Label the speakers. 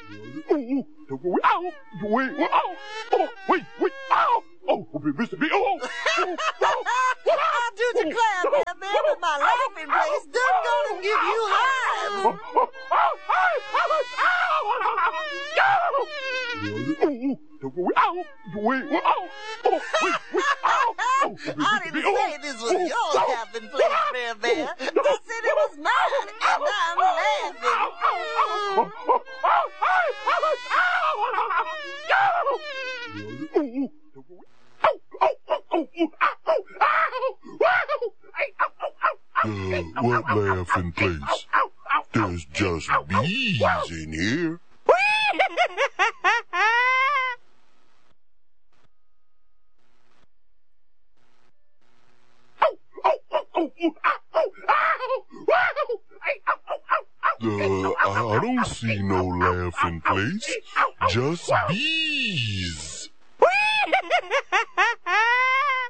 Speaker 1: Mr. B.
Speaker 2: I do declare, Bear, that my laughing place done gonna give you hives. I didn't say this was your laughing place, Bear. I said it was mine, and I'm laughing.
Speaker 3: What laughing place? There's just bees in here. I don't see no laughing place. Just bees.